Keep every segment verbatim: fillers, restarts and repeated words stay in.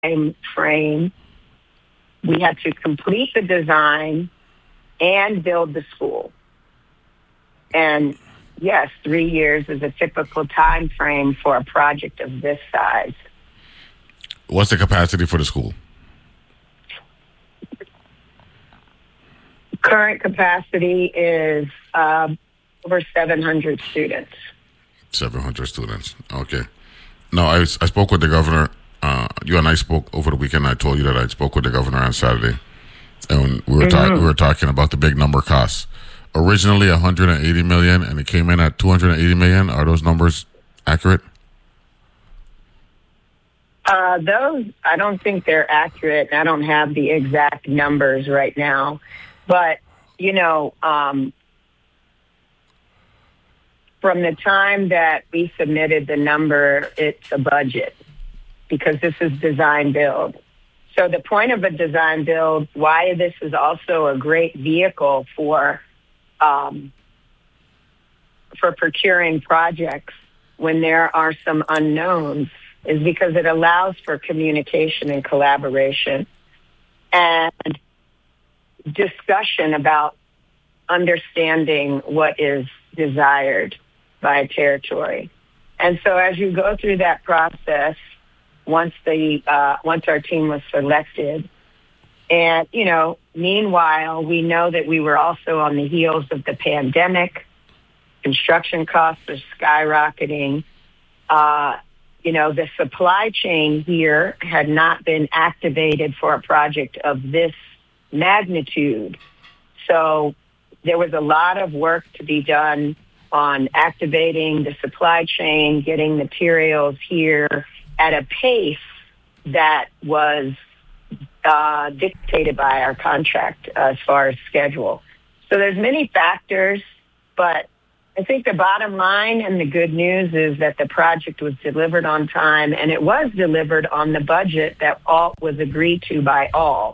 time frame, we had to complete the design and build the school. And yes, three years is a typical time frame for a project of this size. What's the capacity for the school? Current capacity is uh, over seven hundred students. seven hundred students. Okay. No, I, I spoke with the governor. Uh, you and I spoke over the weekend. I told you that I spoke with the governor on Saturday. And we were, mm-hmm. ta- we were talking about the big number costs. Originally one hundred eighty million dollars, and it came in at two hundred eighty million dollars. Are those numbers accurate? Uh, those, I don't think they're accurate. I don't have the exact numbers right now. But, you know, um, from the time that we submitted the number, it's a budget because this is design build. So the point of a design build, why this is also a great vehicle for um, for procuring projects when there are some unknowns, is because it allows for communication and collaboration and discussion about understanding what is desired by a territory. And so as you go through that process, once the uh, once our team was selected, and, you know, meanwhile, we know that we were also on the heels of the pandemic. Construction costs are skyrocketing. Uh, you know, the supply chain here had not been activated for a project of this magnitude. So there was a lot of work to be done on activating the supply chain, getting materials here at a pace that was uh, dictated by our contract uh, as far as schedule. So there's many factors, but I think the bottom line and the good news is that the project was delivered on time, and it was delivered on the budget that all was agreed to by all.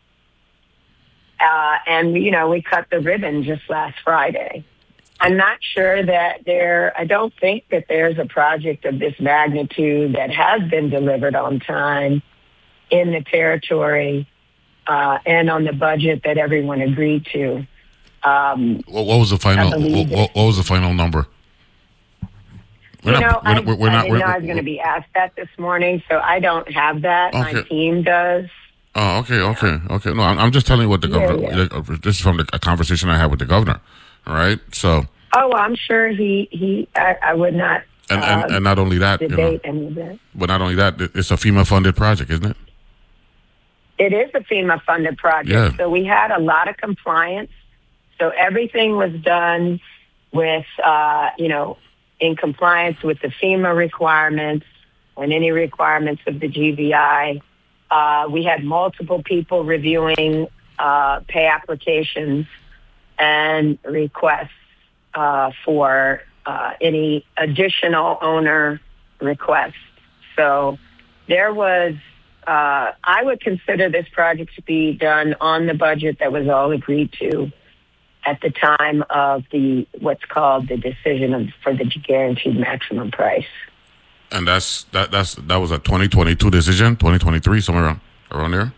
Uh, and, you know, we cut the ribbon just last Friday. I'm not sure that there, I don't think that there's a project of this magnitude that has been delivered on time in the territory uh, and on the budget that everyone agreed to. Um, what, what was the final? What, what, what was the final number? We're you not, know, we're, I, we're, we're I not, didn't know I was going to be asked that this morning, so I don't have that. Okay. My team does. Oh, okay, okay, okay. No, I'm, I'm just telling you what the governor. Yeah, yeah. This is from the, a conversation I had with the governor. All right, so. Oh, well, I'm sure he he. I, I would not. And, uh, and and not only that, debate you know, any of that. But not only that, it's a FEMA funded project, isn't it? It is a FEMA funded project. Yeah. So we had a lot of compliance. So everything was done with, uh, you know, in compliance with the FEMA requirements and any requirements of the G V I. Uh, we had multiple people reviewing uh, pay applications and requests uh, for uh, any additional owner requests. So there was, uh, I would consider this project to be done on the budget that was all agreed to at the time of the what's called the decision of, for the guaranteed maximum price. And that's that that's that was a twenty twenty-two decision, twenty twenty-three, somewhere around around there.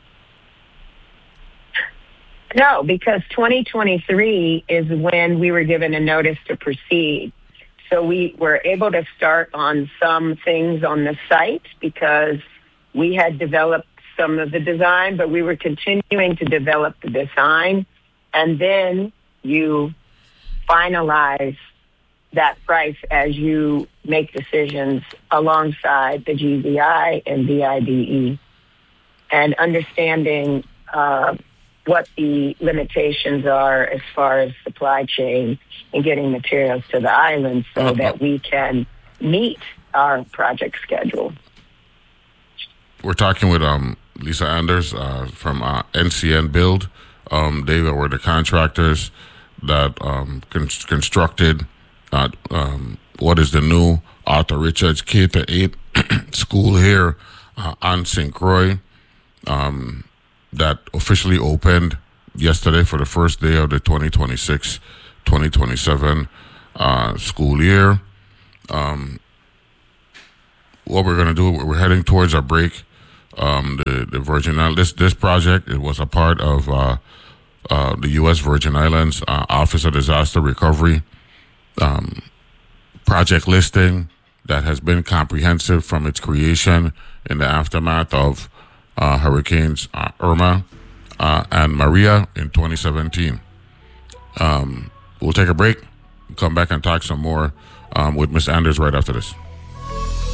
No, because twenty twenty-three is when we were given a notice to proceed. So we were able to start on some things on the site because we had developed some of the design, but we were continuing to develop the design. And then you finalize that price as you make decisions alongside the G V I and V I D E, and understanding uh, what the limitations are as far as supply chain and getting materials to the island so uh, that we can meet our project schedule. We're talking with um, Lisa Anders uh, from uh, N C N Build. Um, they were the contractors that um, con- constructed Uh, um, what is the new Arthur Richards K to eight school here uh, on Saint Croix um, that officially opened yesterday for the first day of the twenty twenty-six twenty twenty-seven uh, school year. Um, what we're going to do, we're heading towards our break. um, the the Virgin Islands. This this project, it was a part of uh, uh, the U S Virgin Islands uh, Office of Disaster Recovery um, project listing that has been comprehensive from its creation in the aftermath of uh, Hurricanes uh, Irma uh, and Maria in twenty seventeen. Um, we'll take a break, come back and talk some more um, with Miz Anders right after this.